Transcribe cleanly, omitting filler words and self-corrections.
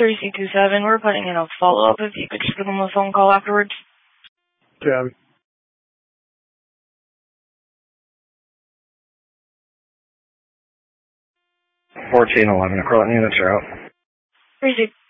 3627, we're putting in a follow-up if you could just give them a phone call afterwards. Copy. 1411, equivalent units are out. 3627.